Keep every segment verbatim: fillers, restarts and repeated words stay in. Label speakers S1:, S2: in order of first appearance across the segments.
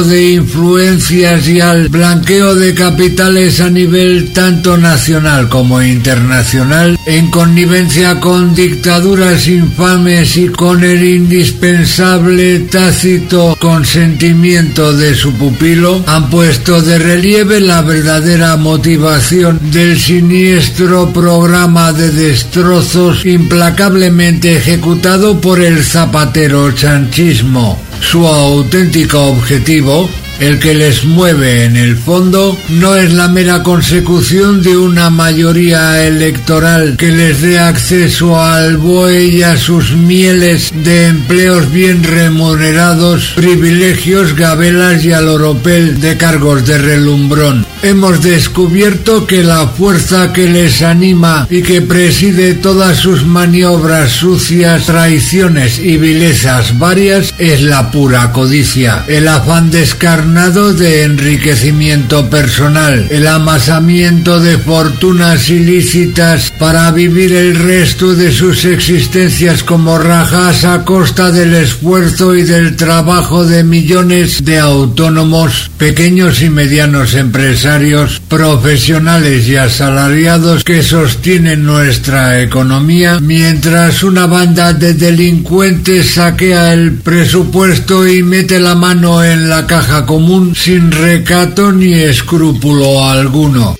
S1: de influencias y al blanqueo de capitales a nivel tanto nacional como internacional, en connivencia con dictaduras infames y con el indispensable tácito consentimiento de su pupilo, han puesto de relieve la verdadera motivación del siniestro programa de destrozos implacablemente ejecutado por el zapatero chanchismo. Su auténtico objetivo, el que les mueve en el fondo, no es la mera consecución de una mayoría electoral que les dé acceso al buey y a sus mieles de empleos bien remunerados, privilegios, gabelas y al oropel de cargos de relumbrón. Hemos descubierto que la fuerza que les anima y que preside todas sus maniobras sucias, traiciones y vilezas varias es la pura codicia, el afán descarnado de enriquecimiento personal, el amasamiento de fortunas ilícitas para vivir el resto de sus existencias como rajas a costa del esfuerzo y del trabajo de millones de autónomos, pequeños y medianos empresarios, profesionales y asalariados que sostienen nuestra economía, mientras una banda de delincuentes saquea el presupuesto y mete la mano en la caja común sin recato ni escrúpulo alguno.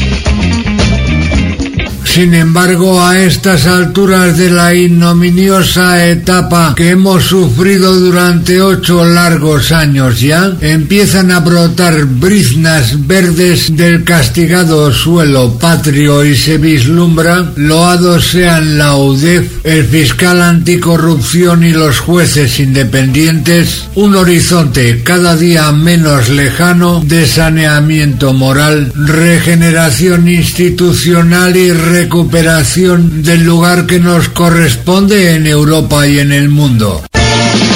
S1: Sin embargo, a estas alturas de la ignominiosa etapa que hemos sufrido durante ocho largos años ya, empiezan a brotar briznas verdes del castigado suelo patrio y se vislumbra, loados sean la U D E F, el fiscal anticorrupción y los jueces independientes, un horizonte cada día menos lejano de saneamiento moral, regeneración institucional y recuperación del lugar que nos corresponde en Europa y en el mundo.